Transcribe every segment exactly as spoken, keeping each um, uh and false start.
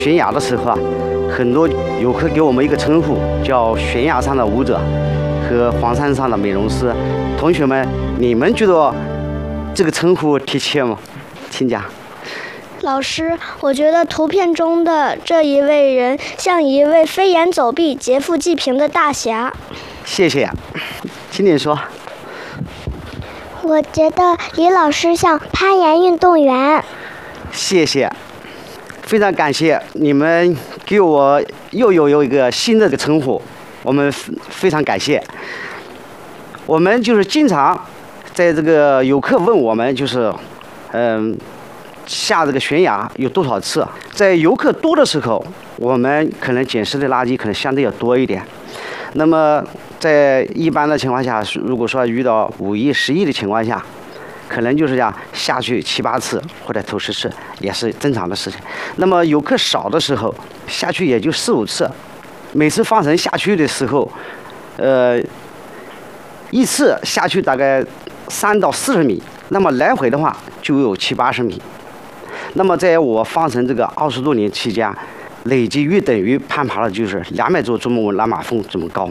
悬崖的时候啊，很多游客给我们一个称呼，叫悬崖上的舞者和黄山上的美容师。同学们，你们觉得这个称呼贴切吗？请讲。 老师，我觉得图片中的这一位人像一位飞檐走壁、劫富济贫的大侠。 谢谢，请你说。 我觉得李老师像攀岩运动员。 谢谢，非常感谢你们给我又有有一个新的称呼，我们非常感谢。我们就是经常在这个游客问我们，就是嗯。下这个悬崖有多少次？在游客多的时候，我们可能捡拾的垃圾可能相对要多一点。那么在一般的情况下，如果说遇到五亿、十亿的情况下，可能就是这样下去七八次或者头十次，也是正常的事情。那么游客少的时候，下去也就四五次。每次放绳下去的时候，呃，一次下去大概三到四十米，那么来回的话就有七八十米。那么在我放绳这个二十多年期间，累计约等于攀爬了就是两百座珠穆朗玛峰这么高。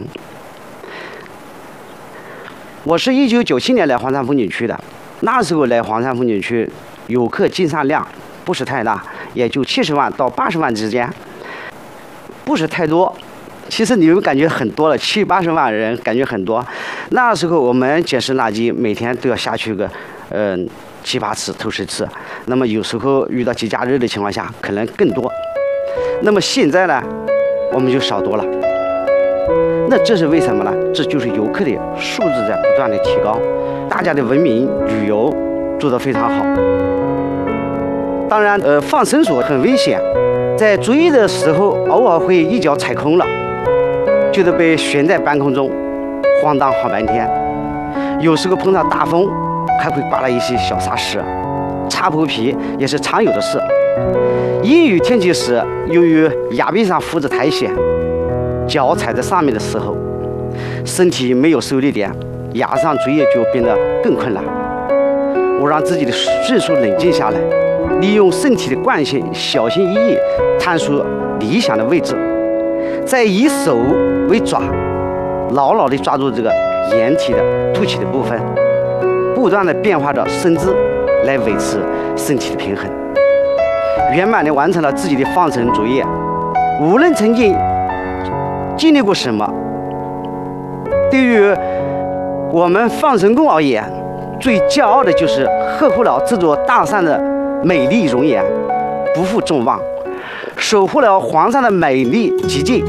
我是一九九七年来黄山风景区的，那时候来黄山风景区，游客进山量不是太大，也就七十万到八十万之间，不是太多。其实你们感觉很多了，七八十万人感觉很多。那时候我们捡拾垃圾，每天都要下去个，嗯、呃。七八次、头十次，那么有时候遇到节假日的情况下，可能更多。那么现在呢，我们就少多了。那这是为什么呢？这就是游客的素质在不断的提高，大家的文明旅游做得非常好。当然，呃，放绳索很危险，在追的时候偶尔会一脚踩空了，就得被悬在半空中，晃荡好半天。有时候碰到大风，还会刮了一些小沙石，擦破皮也是常有的事。阴雨天气时，由于崖壁上浮着苔藓，脚踩在上面的时候，身体没有受力点，崖上追也就变得更困难。我让自己的迅速冷静下来，利用身体的惯性，小心翼翼探索理想的位置，再以手为爪，牢牢地抓住这个岩体的凸起的部分，不断地变化着身姿来维持身体的平衡，圆满地完成了自己的放绳作业。无论曾经经历过什么，对于我们放绳工而言，最骄傲的就是呵护了这座大山的美丽容颜，不负众望，守护了黄山的美丽极境。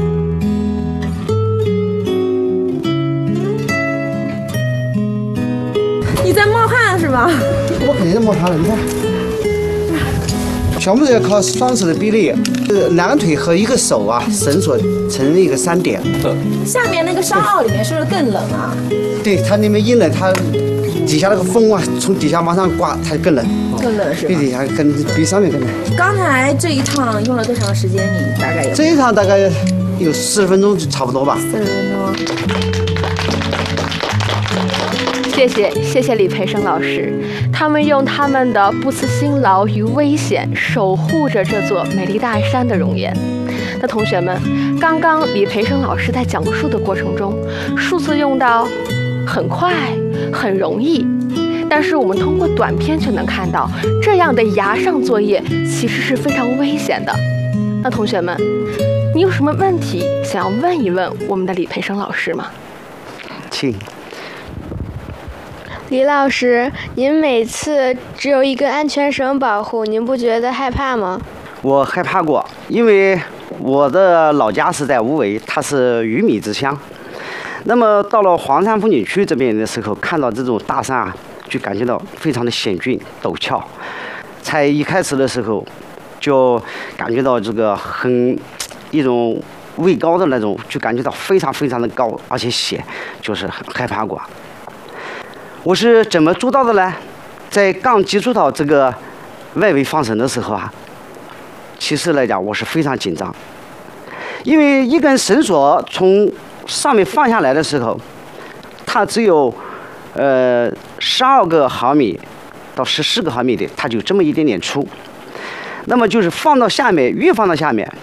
你在冒汗是吧？ 我肯定在冒汗了，你看，全部都要靠双手的臂力，呃，两个腿和一个手啊，绳索成一个三点。 下面那个沙坳里面是不是更冷啊？ 对，它那边一冷，它底下那个风啊，从底下往上刮，它更冷。 更冷是吧？ 比底下更比上面更冷。 刚才这一趟用了多长时间？你大概有？ 这一趟大概有四十分钟就差不多吧。 四十分钟。 谢谢谢谢李培生老师，他们用他们的不辞辛劳与危险，守护着这座美丽大山的容颜。那同学们，刚刚李培生老师在讲述的过程中，数字用到很快、很容易，但是我们通过短片却能看到，这样的崖上作业其实是非常危险的。那同学们，你有什么问题想要问一问我们的李培生老师吗？ 请。 李老师，您每次只有一根安全绳保护，您不觉得害怕吗？ 我害怕过，因为我的老家是在无为，它是鱼米之乡。那么到了黄山风景区这边的时候，看到这种大山啊，就感觉到非常的险峻陡峭。才一开始的时候，就感觉到这个很一种畏高的那种，就感觉到非常非常的高，而且险，就是很害怕过。我是怎么做到的呢？在刚接触到这个外围放绳的时候啊，其实来讲我是非常紧张，因为一根绳索从上面放下来的时候，它只有呃十二个毫米到十四个毫米的，它就这么一点点粗。 那么就是放到下面，越放到下面，